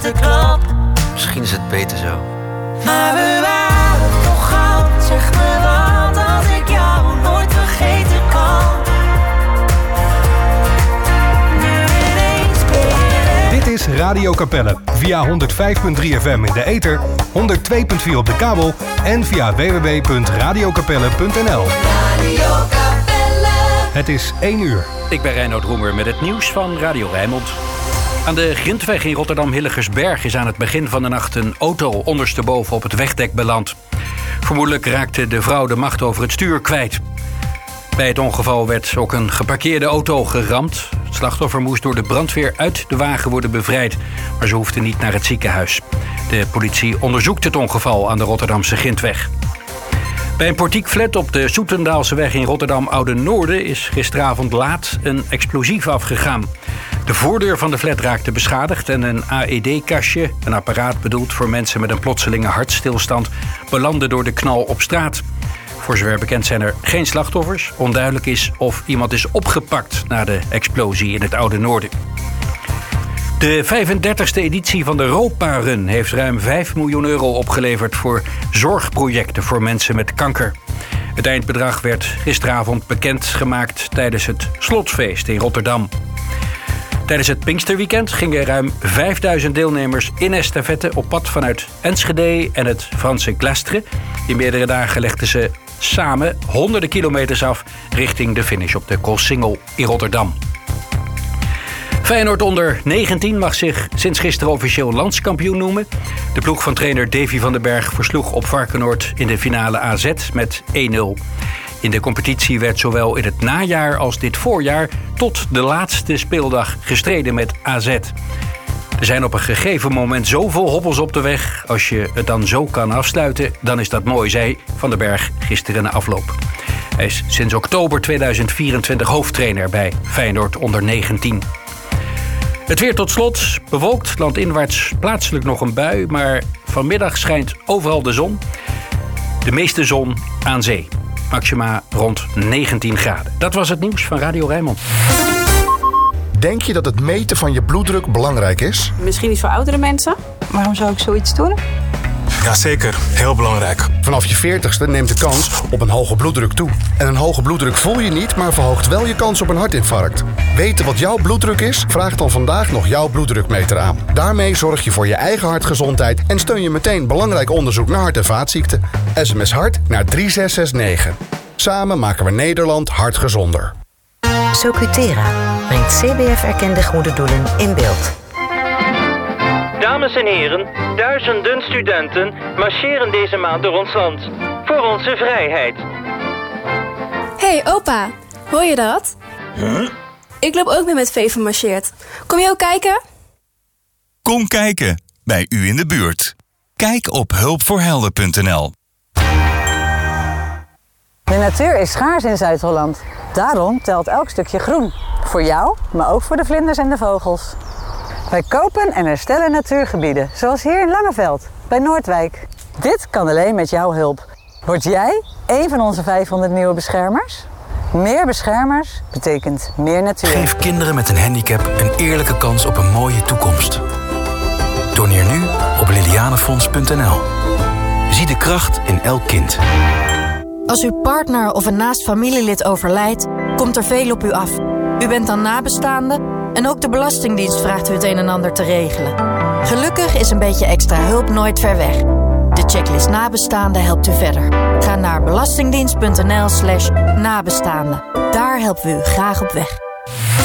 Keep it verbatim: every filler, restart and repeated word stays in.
eerste klap. Misschien is het beter zo. Maar we waren toch goud. Zeg me wat als ik jou nooit vergeten kan. Nu ineens ben je. Dit is Radio Capelle via honderd vijf komma drie F M in de ether, honderd twee komma vier op de kabel en via w w w punt radio capelle punt n l. Radio Capelle. Het is één uur. Ik ben Reinoud Roemer met het nieuws van Radio Rijnmond. Aan de Grintweg in Rotterdam-Hillegersberg is aan het begin van de nacht een auto ondersteboven op het wegdek beland. Vermoedelijk raakte de vrouw de macht over het stuur kwijt. Bij het ongeval werd ook een geparkeerde auto geramd. Het slachtoffer moest door de brandweer uit de wagen worden bevrijd, maar ze hoefde niet naar het ziekenhuis. De politie onderzoekt het ongeval aan de Rotterdamse Grintweg. Bij een portiekflat op de Soetendaalseweg in Rotterdam-Oude-Noorden is gisteravond laat een explosief afgegaan. De voordeur van de flat raakte beschadigd en een A E D-kastje, een apparaat bedoeld voor mensen met een plotselinge hartstilstand, belandde door de knal op straat. Voor zover bekend zijn er geen slachtoffers. Onduidelijk is of iemand is opgepakt na de explosie in het Oude Noorden. De vijfendertigste editie van de Ropa-run heeft ruim vijf miljoen euro opgeleverd voor zorgprojecten voor mensen met kanker. Het eindbedrag werd gisteravond bekendgemaakt tijdens het slotfeest in Rotterdam. Tijdens het Pinksterweekend gingen ruim vijfduizend deelnemers in estafette op pad vanuit Enschede en het Franse Glastre. In meerdere dagen legden ze samen honderden kilometers af richting de finish op de Koolsingel in Rotterdam. Feyenoord onder negentien mag zich sinds gisteren officieel landskampioen noemen. De ploeg van trainer Davy van den Berg versloeg op Varkenoord in de finale A Z met één nul. In de competitie werd zowel in het najaar als dit voorjaar tot de laatste speeldag gestreden met A Z. Er zijn op een gegeven moment zoveel hobbels op de weg. Als je het dan zo kan afsluiten, dan is dat mooi, zei Van den Berg gisteren na afloop. Hij is sinds oktober tweeduizend vierentwintig hoofdtrainer bij Feyenoord onder negentien. Het weer tot slot. Bewolkt, landinwaarts plaatselijk nog een bui, maar vanmiddag schijnt overal de zon. De meeste zon aan zee. Maxima rond negentien graden. Dat was het nieuws van Radio Rijnmond. Denk je dat het meten van je bloeddruk belangrijk is? Misschien iets voor oudere mensen. Waarom zou ik zoiets doen? Jazeker, heel belangrijk. Vanaf je veertigste neemt de kans op een hoge bloeddruk toe. En een hoge bloeddruk voel je niet, maar verhoogt wel je kans op een hartinfarct. Weten wat jouw bloeddruk is? Vraag dan vandaag nog jouw bloeddrukmeter aan. Daarmee zorg je voor je eigen hartgezondheid en steun je meteen belangrijk onderzoek naar hart- en vaatziekten. S M S hart naar drie zes zes negen. Samen maken we Nederland hartgezonder. Socutera brengt C B F-erkende goede doelen in beeld. Dames en heren, duizenden studenten marcheren deze maand door ons land. Voor onze vrijheid. Hey opa, hoor je dat? Huh? Ik loop ook mee met V van Marcheert. Kom je ook kijken? Kom kijken, bij u in de buurt. Kijk op hulpvoorhelden punt n l. De natuur is schaars in Zuid-Holland. Daarom telt elk stukje groen. Voor jou, maar ook voor de vlinders en de vogels. Wij kopen en herstellen natuurgebieden, zoals hier in Langeveld, bij Noordwijk. Dit kan alleen met jouw hulp. Word jij een van onze vijfhonderd nieuwe beschermers? Meer beschermers betekent meer natuur. Geef kinderen met een handicap een eerlijke kans op een mooie toekomst. Doneer nu op lilianefonds punt n l. Zie de kracht in elk kind. Als uw partner of een naast familielid overlijdt, komt er veel op u af. U bent dan nabestaande en ook de Belastingdienst vraagt u het een en ander te regelen. Gelukkig is een beetje extra hulp nooit ver weg. De checklist nabestaanden helpt u verder. Ga naar belastingdienst punt n l slash nabestaanden. Daar helpen we u graag op weg.